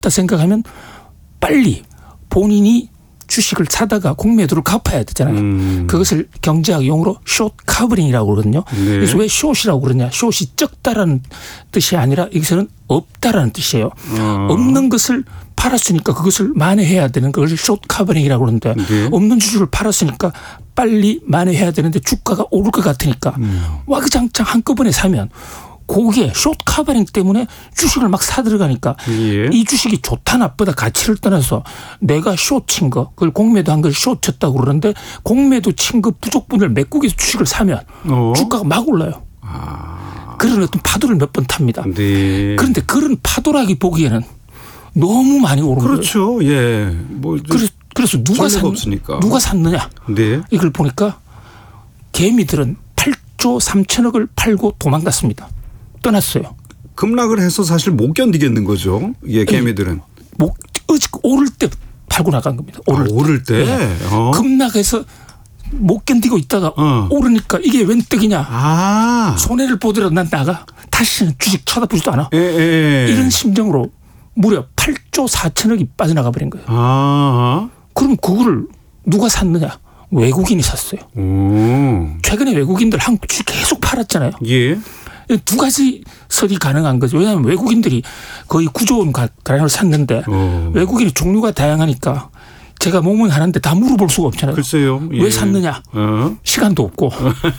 없다 생각하면 빨리 본인이 주식을 사다가 공매도를 갚아야 되잖아요. 그것을 경제학 용어로 숏 커버링이라고 그러거든요. 네. 그래서 왜 숏이라고 그러냐. 숏이 적다라는 뜻이 아니라 여기서는 없다라는 뜻이에요. 없는 것을 팔았으니까 그것을 만회해야 되는 것을 숏 커버링이라고 그러는데 네. 없는 주식을 팔았으니까 빨리 만회해야 되는데 주가가 오를 것 같으니까 와그장창 한꺼번에 사면 거기에 숏 커버링 때문에 주식을 막 사들어가니까 예. 이 주식이 좋다 나쁘다 가치를 떠나서 내가 숏 친 거 그걸 공매도 한 걸 숏 쳤다고 그러는데 공매도 친 거 부족분을 메꾸기에서 주식을 사면 주가가 막 올라요. 그런 어떤 파도를 몇 번 탑니다. 네. 그런데 그런 파도라기 보기에는 너무 많이 오른 그렇죠. 거예요. 예. 뭐 그래서 누가 샀느냐. 네. 이걸 보니까 개미들은 8조 3천억을 팔고 도망갔습니다. 떠났어요. 급락을 해서 사실 못 견디겠는 거죠. 예, 개미들은. 오를 때 팔고 나간 겁니다. 오를 때. 네. 급락해서 못 견디고 있다가 오르니까 이게 웬 떡이냐. 손해를 보더라도 난 나가. 다시는 주식 쳐다보지도 않아. 이런 심정으로 무려 8조 4천억이 빠져나가 버린 거예요. 그럼 그거를 누가 샀느냐. 외국인이 샀어요. 최근에 외국인들 한국 주식 계속 팔았잖아요. 예. 두 가지 설이 가능한 거죠. 왜냐하면 외국인들이 거의 9조 원 가량을 샀는데 외국인이 종류가 다양하니까 제가 몸은 하는데 다 물어볼 수가 없잖아요. 글쎄요. 예. 왜 샀느냐. 시간도 없고.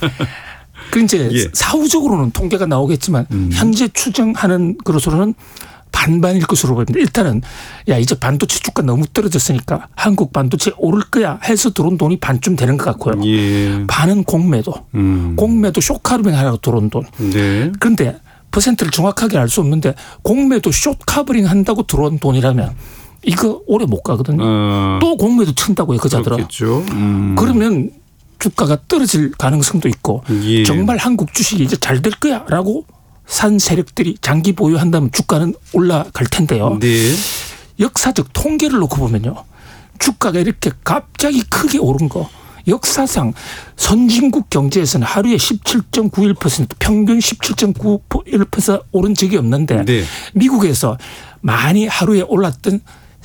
그 이제 예. 사후적으로는 통계가 나오겠지만 현재 추정하는 것으로는 반반일 것으로 보입니다. 일단은 야 이제 반도체 주가 너무 떨어졌으니까 한국 반도체 오를 거야 해서 들어온 돈이 반쯤 되는 것 같고요. 예. 반은 공매도. 공매도 쇼카르빙 하라고 들어온 돈. 네. 그런데 퍼센트를 정확하게 알 수 없는데 공매도 쇼카버링 한다고 들어온 돈이라면 이거 오래 못 가거든요. 또 공매도 친다고요. 그자들은. 그렇겠죠. 그러면 주가가 떨어질 가능성도 있고 예. 정말 한국 주식이 이제 잘 될 거야 라고 산 세력들이 장기 보유한다면 주가는 올라갈 텐데요. 네. 역사적 통계를 놓고 보면요. 주가가 이렇게 갑자기 크게 오른 거 역사상 선진국 경제에서는 하루에 17.91% 평균 17.91% 오른 적이 없는데 네. 미국에서 많이 하루에 올랐던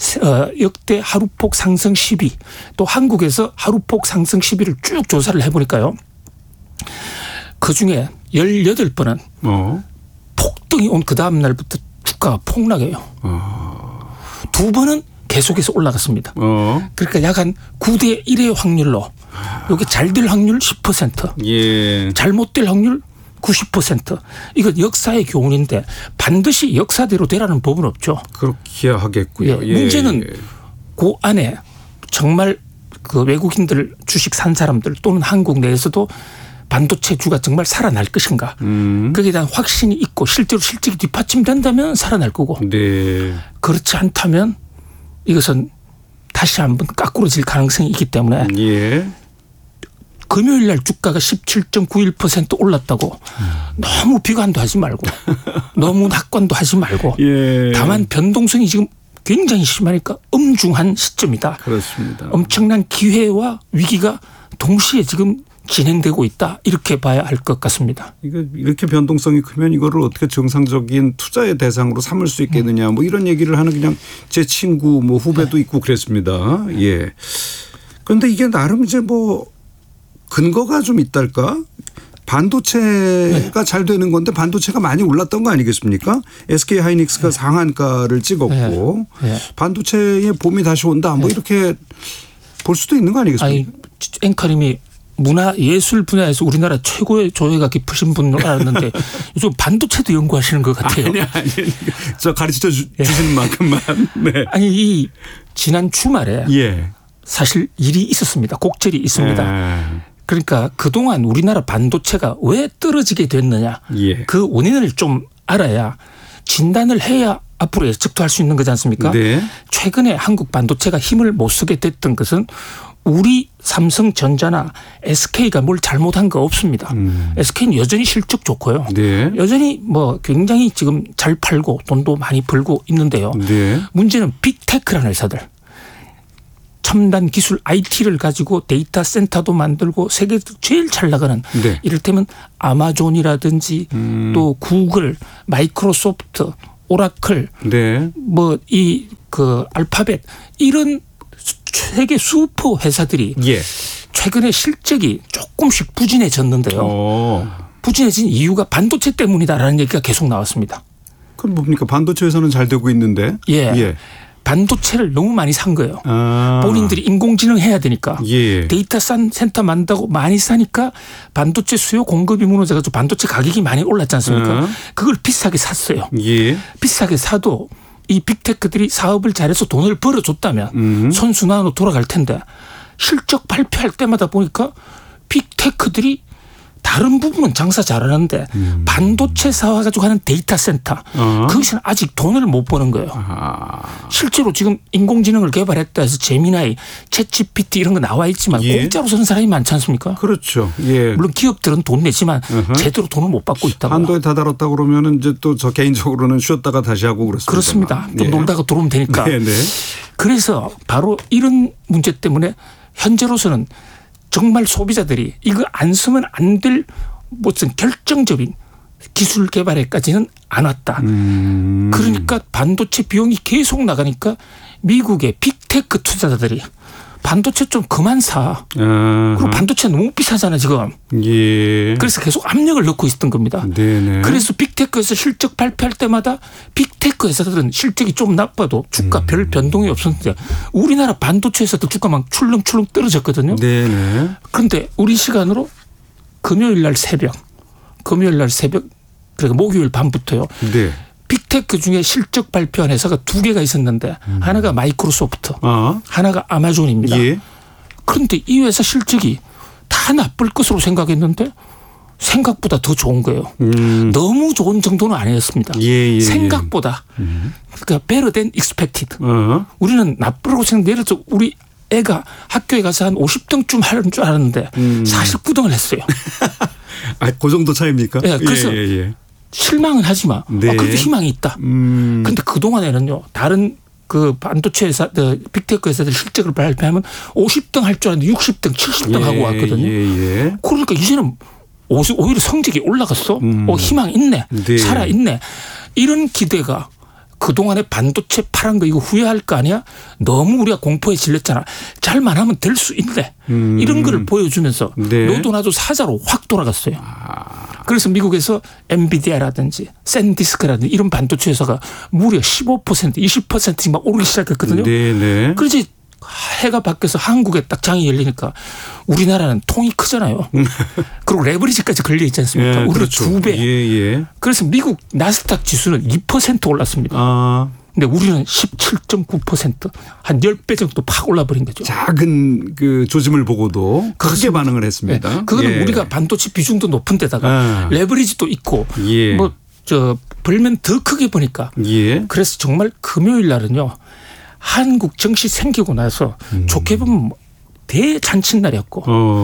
역대 하루폭 상승 10위 또 한국에서 하루폭 상승 10위를 쭉 조사를 해보니까요. 그중에 18번은 폭등이 온 그 다음 날부터 주가가 폭락해요. 2번은 계속해서 올라갔습니다. 그러니까 약 한 9대 1의 확률로 여기 잘 될 확률 10%, 예. 잘못될 확률 90%. 이건 역사의 교훈인데 반드시 역사대로 되라는 법은 없죠. 그렇게 하겠고요. 예. 문제는 그 안에 정말 그 외국인들 주식 산 사람들 또는 한국 내에서도 반도체주가 정말 살아날 것인가. 거기에 대한 확신이 있고 실제로 실적이 뒷받침된다면 살아날 거고. 네. 그렇지 않다면 이것은 다시 한번 까꾸러질 가능성이 있기 때문에 예. 금요일 날 주가가 17.91% 올랐다고 너무 비관도 하지 말고 너무 낙관도 하지 말고 예. 다만 변동성이 지금 굉장히 심하니까 엄중한 시점이다. 그렇습니다. 엄청난 기회와 위기가 동시에 지금 진행되고 있다. 이렇게 봐야 할 것 같습니다. 이렇게 변동성이 크면 이거를 어떻게 정상적인 투자의 대상으로 삼을 수 있겠느냐 뭐 이런 얘기를 하는 그냥 제 친구 뭐 후배도 있고 그랬습니다. 예. 그런데 이게 나름 이제 뭐 근거가 좀 있달까? 반도체가 잘 되는 건데 반도체가 많이 올랐던 거 아니겠습니까? SK 하이닉스가 상한가를 찍었고 반도체의 봄이 다시 온다 뭐 이렇게 볼 수도 있는 거 아니겠습니까? 앵커님이 문화 예술 분야에서 우리나라 최고의 조예가 깊으신 분으로 알았는데 요즘 반도체도 연구하시는 것 같아요. 아니. 저 가르쳐 주시는 만큼만. 네. 아니 이 지난 주말에 사실 일이 있었습니다. 곡절이 있습니다. 그러니까 그동안 우리나라 반도체가 왜 떨어지게 됐느냐. 그 원인을 좀 알아야 진단을 해야 앞으로 예측도 할 수 있는 거지 않습니까? 네. 최근에 한국 반도체가 힘을 못 쓰게 됐던 것은 우리 삼성전자나 SK가 뭘 잘못한 거 없습니다. SK는 여전히 실적 좋고요. 네. 여전히 뭐 굉장히 지금 잘 팔고 돈도 많이 벌고 있는데요. 네. 문제는 빅테크라는 회사들. 첨단 기술 IT를 가지고 데이터 센터도 만들고 세계에서 제일 잘 나가는 이를테면 아마존이라든지 또 구글, 마이크로소프트 오라클, 네. 뭐 이 그 알파벳 이런 세계 슈퍼 회사들이 예. 최근에 실적이 조금씩 부진해졌는데요. 부진해진 이유가 반도체 때문이다라는 얘기가 계속 나왔습니다. 그럼 뭡니까? 반도체 회사는 잘 되고 있는데. 예. 예. 반도체를 너무 많이 산 거예요. 본인들이 인공지능 해야 되니까. 예. 데이터 센터 만든다고 많이 사니까 반도체 수요 공급이 무너져가지고 반도체 가격이 많이 올랐지 않습니까? 그걸 비싸게 샀어요. 예. 비싸게 사도 이 빅테크들이 사업을 잘해서 돈을 벌어줬다면 선순환으로 돌아갈 텐데 실적 발표할 때마다 보니까 빅테크들이 다른 부분은 장사 잘하는데 반도체 사와가지고 하는 데이터 센터 거기서는 아직 돈을 못 버는 거예요. 실제로 지금 인공지능을 개발했다 해서 제미나이, 챗GPT 이런 거 나와 있지만 예. 공짜로 쓰는 사람이 많지 않습니까? 그렇죠. 예. 물론 기업들은 돈 내지만 제대로 돈을 못 받고 있다고요. 한도에 다다랐다 그러면 이제 또 저 개인적으로는 쉬었다가 다시 하고 그렇습니다. 그렇습니다. 또 예. 놀다가 들어오면 되니까. 네네. 그래서 바로 이런 문제 때문에 현재로서는 정말 소비자들이 이거 안 쓰면 안 될 무슨 결정적인 기술 개발에까지는 안 왔다. 그러니까 반도체 비용이 계속 나가니까 미국의 빅테크 투자자들이 반도체 좀 그만 사. 그리고 반도체 너무 비싸잖아 지금. 예. 그래서 계속 압력을 넣고 있었던 겁니다. 네네. 그래서 빅테크에서 실적 발표할 때마다 빅테크 회사들은 실적이 좀 나빠도 주가 별 변동이 없었는데 우리나라 반도체 회사들 주가 막 출렁출렁 떨어졌거든요. 네네. 그런데 우리 시간으로 금요일 날 새벽 그러니까 목요일 밤부터요. 네. 빅테크 중에 실적 발표한 회사가 2개가 있었는데 하나가 마이크로소프트, 하나가 아마존입니다. 예. 그런데 이 회사 실적이 다 나쁠 것으로 생각했는데 생각보다 더 좋은 거예요. 너무 좋은 정도는 아니었습니다. 예. 생각보다. 그러니까 better than expected. 우리는 나쁘라고 생각해. 예를 들어 우리 애가 학교에 가서 한 50등쯤 하는 줄 알았는데 49등을 했어요. 그 정도 차이입니까? 네, 그래서 실망은 하지만 네. 그래도 희망이 있다. 그런데 그동안에는요. 다른 그 반도체 회사, 빅테크 회사들 실적을 발표하면 50등 할 줄 알았는데 60등, 70등 하고 왔거든요. 그러니까 이제는 오히려 성적이 올라갔어. 희망 있네. 네. 살아있네. 이런 기대가 그동안에 반도체 팔은 거 이거 후회할 거 아니야? 너무 우리가 공포에 질렸잖아. 잘만 하면 될 수 있네. 이런 거를 보여주면서 네. 너도 나도 사자로 확 돌아갔어요. 그래서 미국에서 엔비디아라든지 샌디스크라든지 이런 반도체 회사가 무려 15%, 20%씩 막 오르기 시작했거든요. 네네. 그렇지 해가 바뀌어서 한국에 딱 장이 열리니까 우리나라는 통이 크잖아요. 그리고 레버리지까지 걸려 있지 않습니까? 우리가 그렇죠. 2배. 예. 그래서 미국 나스닥 지수는 2% 올랐습니다. 근데 우리는 17.9% 한 10배 정도 팍 올라버린 거죠. 작은 그 조짐을 보고도 크게 반응을 했습니다. 네. 그거는 우리가 반도체 비중도 높은 데다가 레버리지도 있고 뭐 벌면 더 크게 보니까 그래서 정말 금요일 날은요. 한국 정시 생기고 나서 좋게 보면 대잔칫날이었고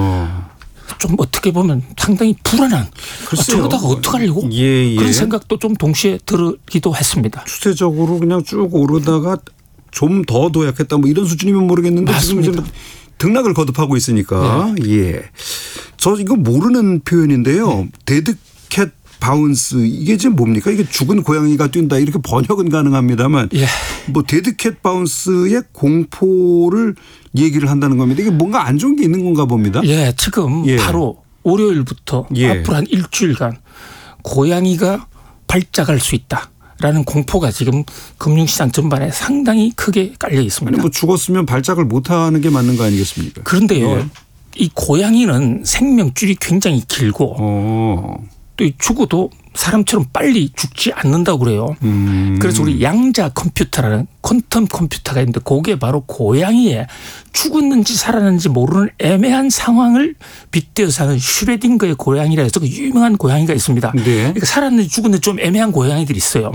좀 어떻게 보면 상당히 불안한 저러다가 어떡하려고 그런 생각도 좀 동시에 들기도 했습니다. 추세적으로 그냥 쭉 오르다가 좀 더 도약했다 뭐 이런 수준이면 모르겠는데 맞습니다. 지금 등락을 거듭하고 있으니까 예. 저 이거 모르는 표현인데요. 데드캣 바운스 이게 지금 뭡니까? 이게 죽은 고양이가 뛴다 이렇게 번역은 가능합니다만 뭐 데드캣 바운스의 공포를 얘기를 한다는 겁니다. 이게 뭔가 안 좋은 게 있는 건가 봅니다. 예, 지금 바로 월요일부터 앞으로 한 일주일간 고양이가 발작할 수 있다라는 공포가 지금 금융시장 전반에 상당히 크게 깔려 있습니다. 아니 뭐 죽었으면 발작을 못하는 게 맞는 거 아니겠습니까? 그런데요. 이 고양이는 생명줄이 굉장히 길고 또 죽어도 사람처럼 빨리 죽지 않는다고 그래요. 그래서 우리 양자 컴퓨터라는 퀀텀 컴퓨터가 있는데 그게 바로 고양이의 죽었는지 살았는지 모르는 애매한 상황을 빗대어서 하는 슈레딩거의 고양이라 해서 그 유명한 고양이가 있습니다. 네. 그러니까 살았는지 죽었는지 좀 애매한 고양이들이 있어요.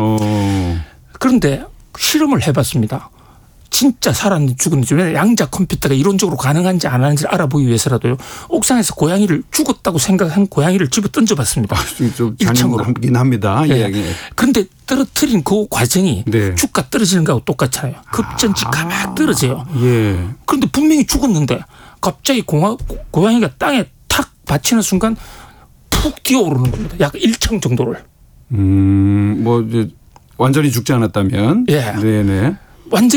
그런데 실험을 해봤습니다. 진짜 살았는지 죽었는지 양자 컴퓨터가 이론적으로 가능한지 안 하는지를 알아보기 위해서라도요. 옥상에서 고양이를 죽었다고 생각한 고양이를 집어 던져봤습니다. 좀 잔인하긴 합니다. 그런데 떨어뜨린 그 과정이 주가 떨어지는 거하고 똑같잖아요. 급전지가 막 떨어져요. 그런데 분명히 죽었는데 갑자기 고양이가 땅에 탁 받치는 순간 푹 뛰어오르는 겁니다. 약 1층 정도를. 뭐 이제 완전히 죽지 않았다면. 예. 네네. 완전히